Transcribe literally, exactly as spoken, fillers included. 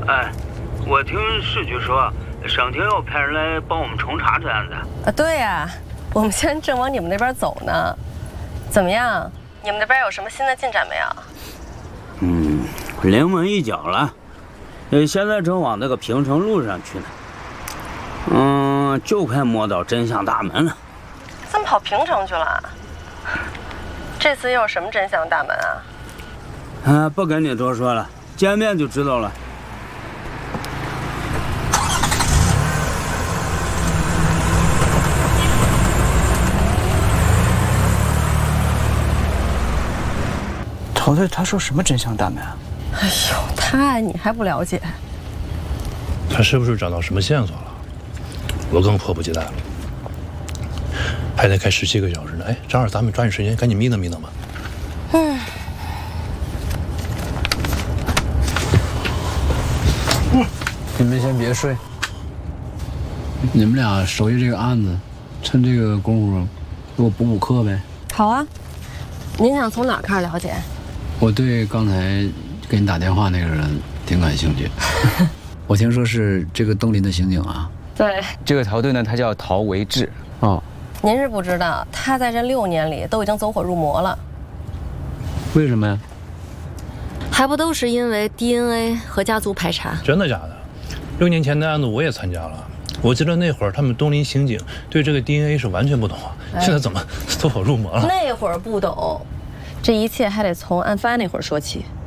哎，我听市局说，省厅要派人来帮我们重查这案子。 啊，对呀、啊，我们现在正往你们那边走呢。怎么样？你们那边有什么新的进展没有？ 嗯，临门一脚了。呃，现在正往那个平城路上去呢。嗯，就快摸到真相大门了。 怎么跑平城去了？这次又有什么真相大门啊？ 啊，不跟你多说了，见面就知道了。 头头他说什么真相大门啊？ 哎呦，他你还不了解？ 他是不是找到什么线索了？我更迫不及待了，还得开十七个小时呢。哎，正好咱们抓紧时间，赶紧眯瞪眯瞪吧。 嗯。 嗯，你们先别睡，你们俩熟悉这个案子，趁这个功夫给我补补课呗。 好啊，您想从哪开始了解？ 我对刚才给你打电话那个人挺感兴趣。我听说是这个东林的刑警啊。 对， 这个陶队呢，他叫陶维志。 哦， 您是不知道，他在这六年里都已经走火入魔了。 为什么呀？ 还不都是因为 D N A 和家族排查？ 真的假的？六年前的案子我也参加了，我记得那会儿他们东林刑警对这个 D N A 是完全不懂啊，哎、现在怎么走火入魔了？ 那会儿不懂，这一切还得从案发那会儿说起。